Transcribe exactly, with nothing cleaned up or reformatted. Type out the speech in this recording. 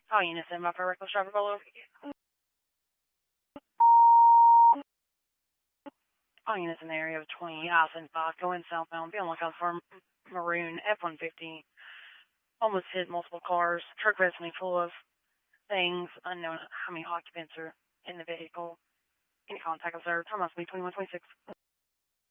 All units in by for reckless driver below. All units in the area of twenty, I five, going southbound. Be on lookout for maroon F one fifty. Almost hit multiple cars. Truck resting full of things. Unknown how many occupants are in the vehicle. Any contact observed. Time must be twenty-one twenty-six.